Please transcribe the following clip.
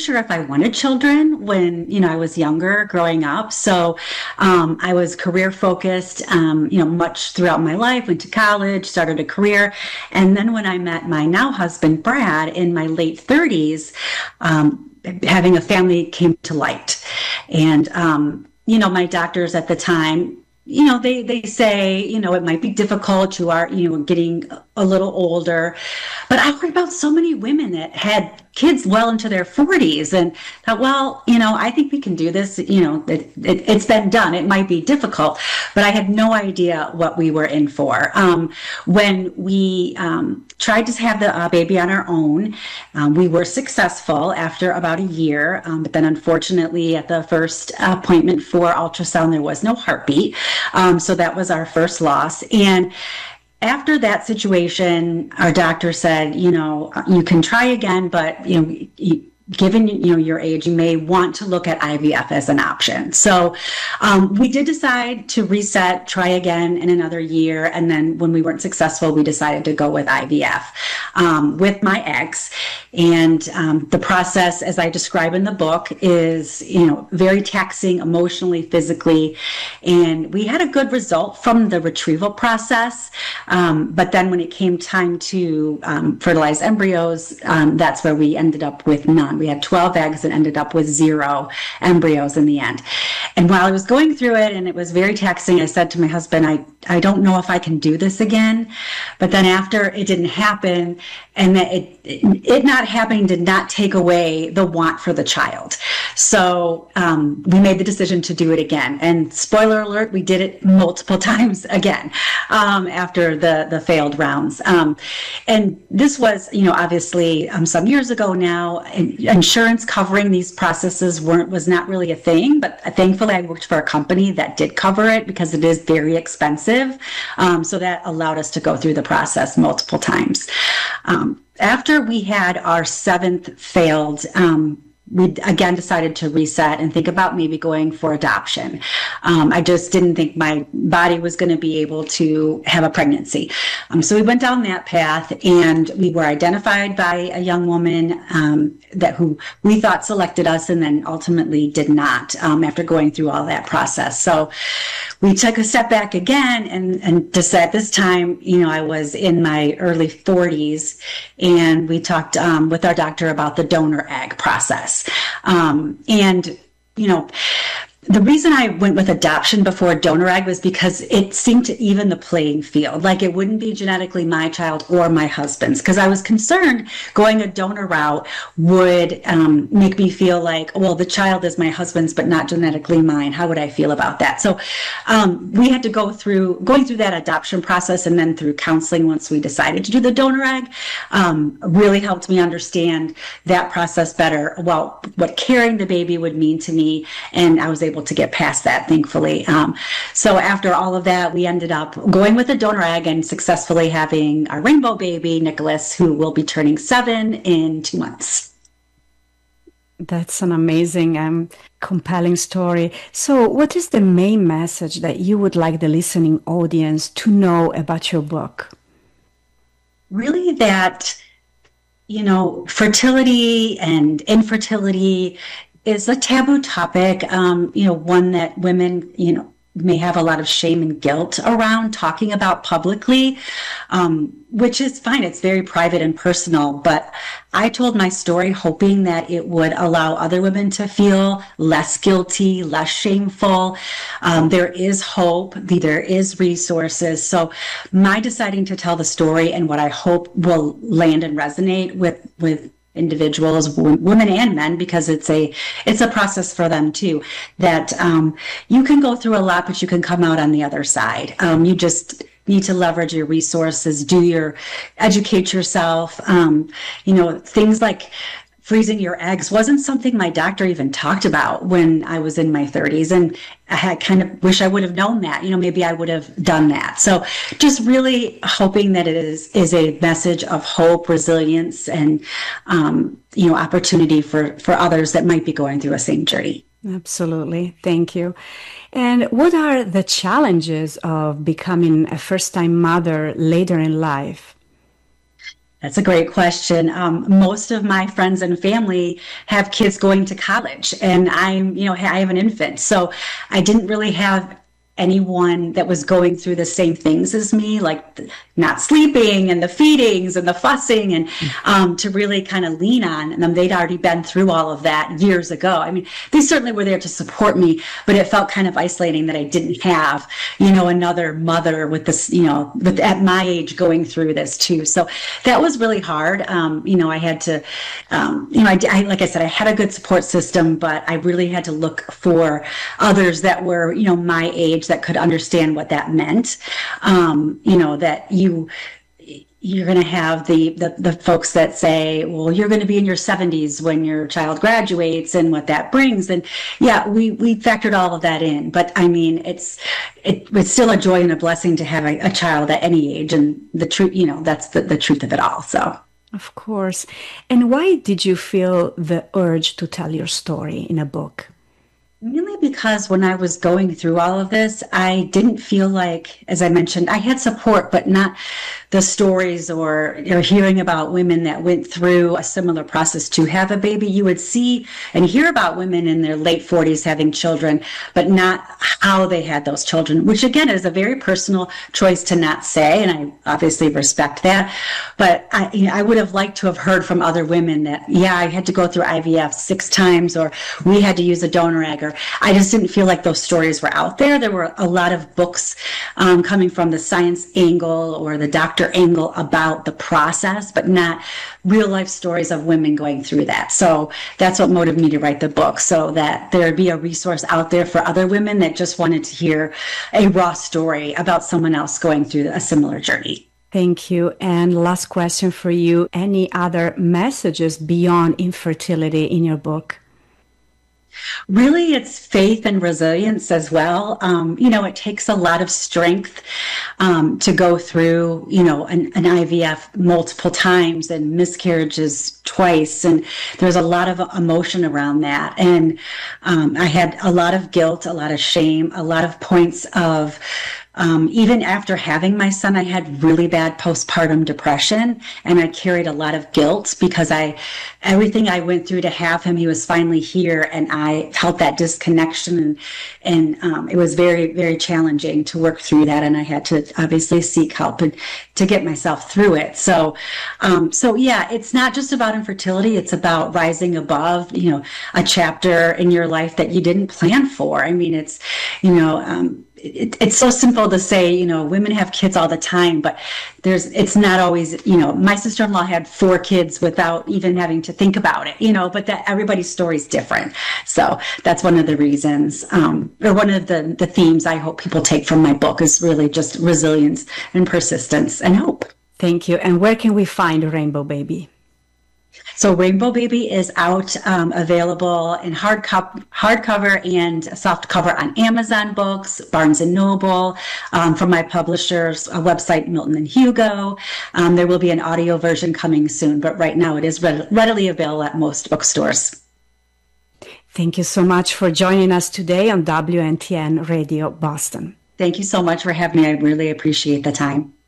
sure if I wanted children when, I was younger growing up. So I was career focused, much throughout my life, went to college, started a career. And then when I met my now husband, Brad, in my late 30s, having a family came to light. And, my doctors at the time, they say, it might be difficult. You are, getting a little older. But I heard about so many women that had kids well into their 40s and thought, well, I think we can do this. It's been done. It might be difficult, but I had no idea what we were in for. When we tried to have the baby on our own, we were successful after about a year. But then unfortunately at the first appointment for ultrasound, there was no heartbeat. So that was our first loss. And after that situation, our doctor said, you can try again, but, given, your age, you may want to look at IVF as an option. So we did decide to reset, try again in another year. And then when we weren't successful, we decided to go with IVF with my ex. And the process, as I describe in the book, is, very taxing emotionally, physically. And we had a good result from the retrieval process. But then when it came time to fertilize embryos, that's where we ended up with none. We had 12 eggs and ended up with 0 embryos in the end. And while I was going through it and it was very taxing, I said to my husband, I don't know if I can do this again. But then after it didn't happen, and that it not happening did not take away the want for the child. So we made the decision to do it again. And spoiler alert, we did it multiple times again after the failed rounds. And this was, obviously some years ago now. Insurance covering these processes was not really a thing, but thankfully I worked for a company that did cover it because it is very expensive. So that allowed us to go through the process multiple times. After we had our 7th failed, we again decided to reset and think about maybe going for adoption. I just didn't think my body was going to be able to have a pregnancy. So we went down that path, and we were identified by a young woman who we thought selected us, and then ultimately did not after going through all that process. So we took a step back again and decided this time, I was in my early 40s, and we talked with our doctor about the donor egg process. The reason I went with adoption before donor egg was because it seemed to even the playing field. Like it wouldn't be genetically my child or my husband's, because I was concerned going a donor route would make me feel like, well, the child is my husband's, but not genetically mine. How would I feel about that? So we had to going through that adoption process, and then through counseling once we decided to do the donor egg, really helped me understand that process better. Well, what carrying the baby would mean to me, and I was able to get past that, thankfully. So after all of that, we ended up going with a donor egg and successfully having our rainbow baby, Nicholas, who will be turning 7 in 2 months. That's an amazing, compelling story. So what is the main message that you would like the listening audience to know about your book? Really that, fertility and infertility is a taboo topic, one that women, may have a lot of shame and guilt around talking about publicly, which is fine. It's very private and personal. But I told my story hoping that it would allow other women to feel less guilty, less shameful. There is hope. There is resources. So my deciding to tell the story and what I hope will land and resonate with individuals, women and men, because it's a process for them too, that you can go through a lot, but you can come out on the other side. You just need to leverage your resources, educate yourself. Things like freezing your eggs wasn't something my doctor even talked about when I was in my 30s. And I kind of wish I would have known that, maybe I would have done that. So just really hoping that it is a message of hope, resilience, and, opportunity for others that might be going through a same journey. Absolutely. Thank you. And what are the challenges of becoming a first-time mother later in life? That's a great question. Most of my friends and family have kids going to college, and I have an infant, so I didn't really have anyone that was going through the same things as me, like not sleeping and the feedings and the fussing, and to really kind of lean on. And they'd already been through all of that years ago. I mean, they certainly were there to support me, but it felt kind of isolating that I didn't have, another mother with this, at my age going through this too. So that was really hard. I had to, like I said, I had a good support system, but I really had to look for others that were, my age that could understand what that meant. That you're going to have the folks that say, well, you're going to be in your 70s when your child graduates and what that brings. And yeah, we factored all of that in. But I mean, it's still a joy and a blessing to have a child at any age. And the truth, that's the truth of it all. So. Of course. And why did you feel the urge to tell your story in a book? Mainly because when I was going through all of this, I didn't feel like, as I mentioned, I had support, but not the stories or hearing about women that went through a similar process to have a baby. You would see and hear about women in their late 40s having children, but not how they had those children, which again is a very personal choice to not say, and I obviously respect that. But I would have liked to have heard from other women that, yeah, I had to go through IVF 6 times, or we had to use a donor egg, or I just didn't feel like those stories were out there. There were a lot of books coming from the science angle or the doctor angle about the process, but not real life stories of women going through that. So that's what motivated me to write the book, so that there'd be a resource out there for other women that just wanted to hear a raw story about someone else going through a similar journey. Thank you. And last question for you. Any other messages beyond infertility in your book? Really, it's faith and resilience as well. It takes a lot of strength to go through, an IVF multiple times and miscarriages twice. And there's a lot of emotion around that. And I had a lot of guilt, a lot of shame, a lot of points of even after having my son, I had really bad postpartum depression, and I carried a lot of guilt because everything I went through to have him, he was finally here, and I felt that disconnection, and it was very, very challenging to work through that, and I had to obviously seek help and to get myself through it. So yeah, it's not just about infertility; it's about rising above, a chapter in your life that you didn't plan for. I mean, it's it's so simple to say, women have kids all the time, but it's not always, my sister-in-law had 4 kids without even having to think about it, but that everybody's story is different. So that's one of the reasons, or one of the themes I hope people take from my book is really just resilience and persistence and hope. Thank you. And where can we find Rainbow Baby? So Rainbow Baby is out, available in hardcover and softcover on Amazon Books, Barnes & Noble, from my publisher's website, Milton & Hugo. There will be an audio version coming soon, but right now it is readily available at most bookstores. Thank you so much for joining us today on WNTN Radio Boston. Thank you so much for having me. I really appreciate the time.